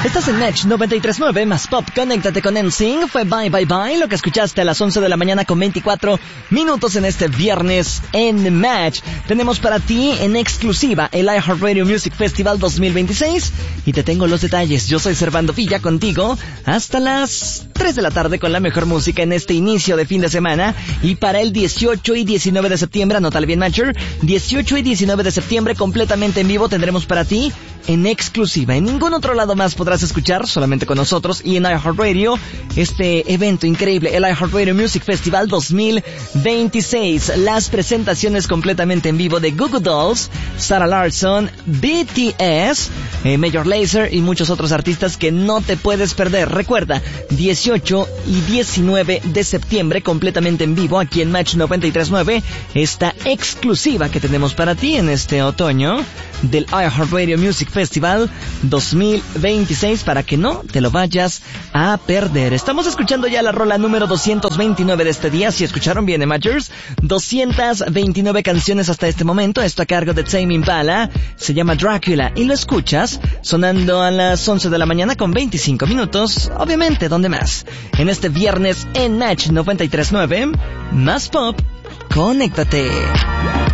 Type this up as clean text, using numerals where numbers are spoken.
Estás en Match 93.9 más Pop. Conéctate con NSYNC. Fue Bye Bye Bye, lo que escuchaste a las 11 de la mañana con 24 minutos en este viernes en Match. Tenemos para ti en exclusiva el iHeartRadio Music Festival 2026 y te tengo los detalles. Yo soy Servando Villa contigo hasta las 3 de la tarde con la mejor música en este inicio de fin de semana. Y para el 18 y 19 de septiembre, anótale bien, Matcher, 18 y 19 de septiembre completamente en vivo tendremos para ti en exclusiva. En ningún otro lado más podrás escuchar, solamente con nosotros y en iHeartRadio, este evento increíble, el iHeartRadio Music Festival 2026. Las presentaciones completamente en vivo de Goo Goo Dolls, Sarah Larsson, BTS, Major Lazer y muchos otros artistas que no te puedes perder. Recuerda, 18 y 19 de septiembre completamente en vivo aquí en Match 93.9, esta exclusiva que tenemos para ti en este otoño del iHeartRadio Music Festival 2026 para que no te lo vayas a perder. Estamos escuchando ya la rola número 229 de este día. Si escucharon bien, Matchers, 229 canciones hasta este momento. Esto a cargo de Tame Impala. Se llama Dracula y lo escuchas sonando a las 11 de la mañana con 25 minutos. Obviamente, ¿dónde más? En este viernes en Match 93.9 más Pop. Conéctate.